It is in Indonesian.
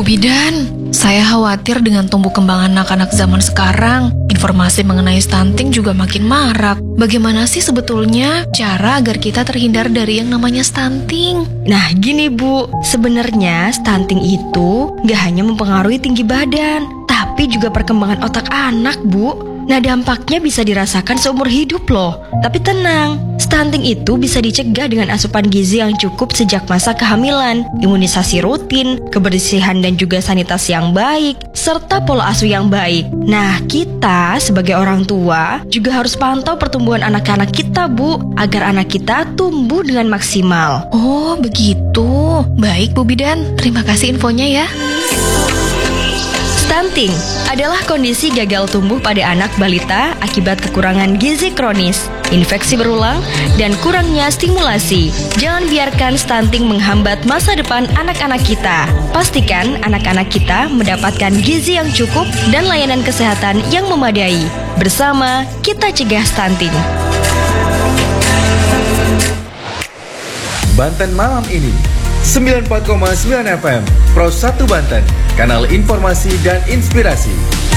Bu Bidan, saya khawatir dengan tumbuh kembang anak-anak zaman sekarang. Informasi mengenai stunting juga makin marak. Bagaimana sih sebetulnya cara agar kita terhindar dari yang namanya stunting? Nah gini Bu, sebenarnya stunting itu gak hanya mempengaruhi tinggi badan, tapi juga perkembangan otak anak Bu. Nah dampaknya bisa dirasakan seumur hidup loh. Tapi tenang, stunting itu bisa dicegah dengan asupan gizi yang cukup sejak masa kehamilan, imunisasi rutin, kebersihan dan juga sanitasi yang baik, serta pola asuh yang baik. Nah kita sebagai orang tua juga harus pantau pertumbuhan anak-anak kita Bu, agar anak kita tumbuh dengan maksimal. Oh begitu. Baik Bu Bidan, terima kasih infonya ya. Stunting adalah kondisi gagal tumbuh pada anak balita akibat kekurangan gizi kronis, infeksi berulang, dan kurangnya stimulasi. Jangan biarkan stunting menghambat masa depan anak-anak kita. Pastikan anak-anak kita mendapatkan gizi yang cukup dan layanan kesehatan yang memadai. Bersama, kita cegah stunting. Banten Malam ini 94,9 FM Pro 1 Banten, kanal informasi dan inspirasi.